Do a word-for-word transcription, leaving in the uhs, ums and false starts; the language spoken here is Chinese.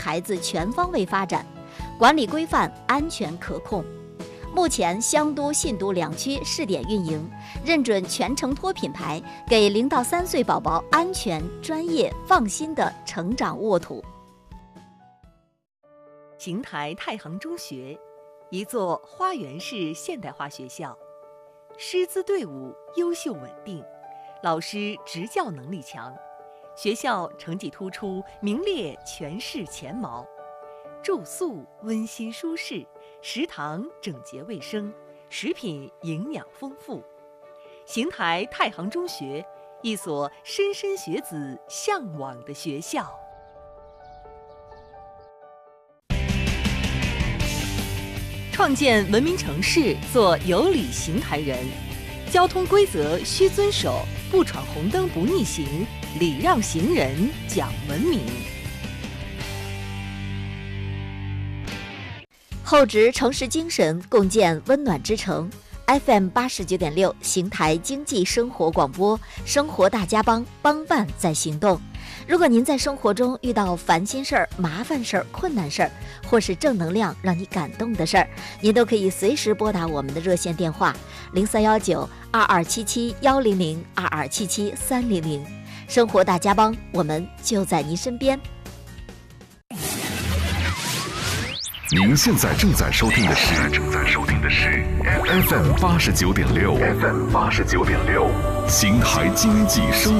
孩子全方位发展，管理规范，安全可控。目前湘都、信都两区试点运营，认准全程托品牌，给零到三岁宝宝安全、专业、放心的成长沃土。 邢台太行中学，一座花园式现代化学校，师资队伍优秀稳定，老师执教能力强，学校成绩突出，名列全市前茅。住宿温馨舒适，食堂整洁卫生，食品营养丰富。邢台太行中学，一所莘莘学子向往的学校。创建文明城市，做有礼邢台人。交通规则需遵守，不闯红灯不逆行，礼让行人讲文明。 厚植城市精神，共建温暖之城。F M 八十九点六，邢台经济生活广播，生活大家帮，帮办在行动。如果您在生活中遇到烦心事儿、麻烦事儿、困难事儿，或是正能量让你感动的事儿，您都可以随时拨打我们的热线电话零三幺九二二七七幺零零二二七七三零零。生活大家帮，我们就在您身边。 您现在正在收听的是正在收听的是 F M 八十九点六 F M 八十九点六，邢台经济生